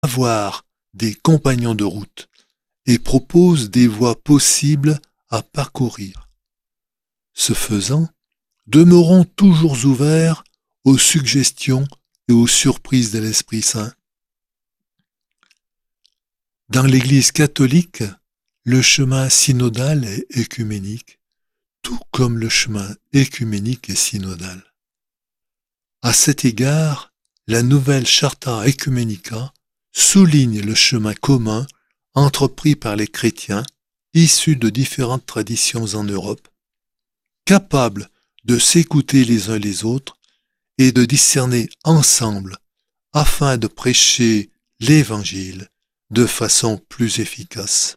avoir des compagnons de route et propose des voies possibles à parcourir. Ce faisant, demeurons toujours ouverts aux suggestions et aux surprises de l'Esprit Saint. Dans l'Église catholique, le chemin synodal est œcuménique, tout comme le chemin œcuménique est synodal. À cet égard, la nouvelle Charta Ecumenica souligne le chemin commun entrepris par les chrétiens issus de différentes traditions en Europe, capables de s'écouter les uns les autres et de discerner ensemble afin de prêcher l'Évangile de façon plus efficace.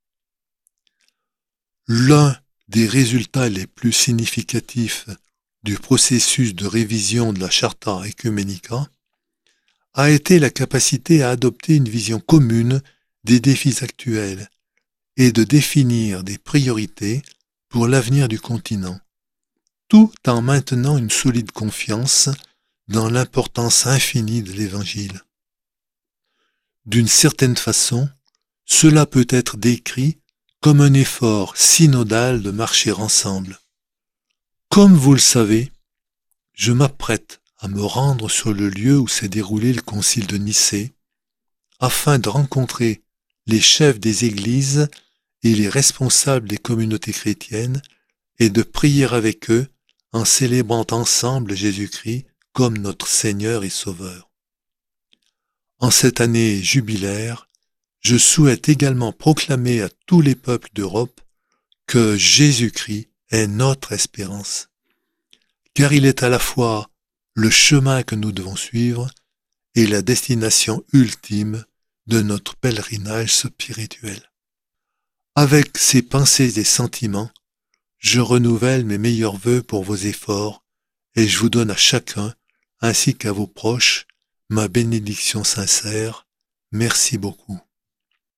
L'un des résultats les plus significatifs du processus de révision de la Charta Ecumenica a été la capacité à adopter une vision commune des défis actuels et de définir des priorités pour l'avenir du continent, tout en maintenant une solide confiance dans l'importance infinie de l'Évangile. D'une certaine façon, cela peut être décrit comme un effort synodal de marcher ensemble. Comme vous le savez, je m'apprête à me rendre sur le lieu où s'est déroulé le concile de Nicée, afin de rencontrer les chefs des églises et les responsables des communautés chrétiennes et de prier avec eux en célébrant ensemble Jésus-Christ comme notre Seigneur et Sauveur. En cette année jubilaire, je souhaite également proclamer à tous les peuples d'Europe que Jésus-Christ est notre espérance, car il est à la fois le chemin que nous devons suivre et la destination ultime de notre pèlerinage spirituel. Avec ces pensées et sentiments, je renouvelle mes meilleurs vœux pour vos efforts et je vous donne à chacun, ainsi qu'à vos proches, ma bénédiction sincère. Merci beaucoup.